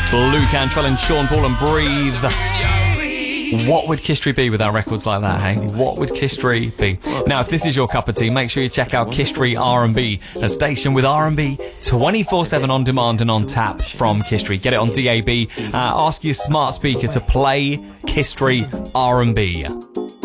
Blue Cantrell and Sean Paul and Breathe. What would Kistry be without records like that, hey? What would Kistry be? Now, if this is your cup of tea, make sure you check out Kistry R&B, a station with R&B 24/7 on demand and on tap from Kistry. Get it on DAB. Ask your smart speaker to play Kistry R&B.